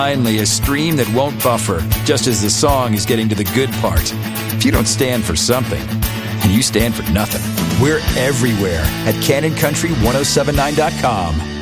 Finally, a stream that won't buffer, just as the song is getting to the good part. If you don't stand for something, you stand for nothing. We're everywhere at CannonCountry1079.com.